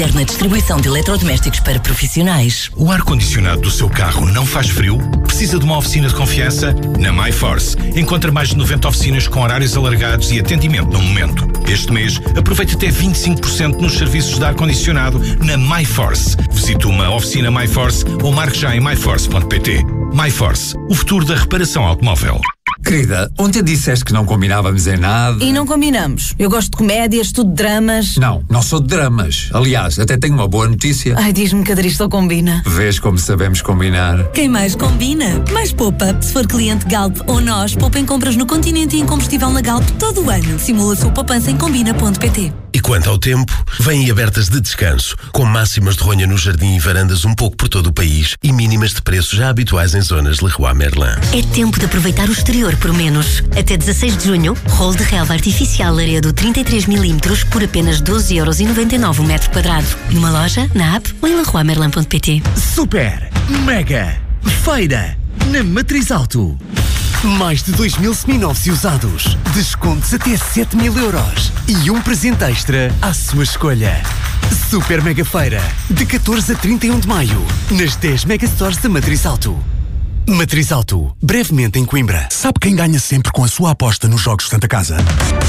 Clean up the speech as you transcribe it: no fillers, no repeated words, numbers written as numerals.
Na distribuição de eletrodomésticos para profissionais. O ar-condicionado do seu carro não faz frio? Precisa de uma oficina de confiança? Na MyForce. Encontra mais de 90 oficinas com horários alargados e atendimento no momento. Este mês, aproveite até 25% nos serviços de ar-condicionado na MyForce. Visite uma oficina MyForce ou marque já em myforce.pt. MyForce, o futuro da reparação automóvel. Querida, ontem disseste que não combinávamos em nada. E não combinamos. Eu gosto de comédias, tudo de dramas. Não sou de dramas. Aliás, até tenho uma boa notícia. Ai, diz-me que a Adristo combina. Vês como sabemos combinar. Quem mais combina, mais poupa. Se for cliente Galp ou nós, poupa em compras no Continente e em combustível na Galp todo o ano. Simula a sua poupança em combina.pt. E quanto ao tempo, vêm abertas de descanso, com máximas de ronha no jardim e varandas um pouco por todo o país e mínimas de preços já habituais em zonas Leroy Merlin. É tempo de aproveitar o exterior por menos. Até 16 de junho, rolo de relva artificial Laredo 33mm por apenas 12,99€ o metro quadrado. Numa loja, na app ou em leroymerlin.pt. Super, mega, feira, na Matriz Auto. Mais de 2.000 seminovos e usados. Descontos até 7.000€. E um presente extra à sua escolha. Super Mega Feira. De 14 a 31 de maio. Nas 10 Megastores da Matriz Auto. Matriz Auto. Brevemente em Coimbra. Sabe quem ganha sempre com a sua aposta nos Jogos Santa Casa?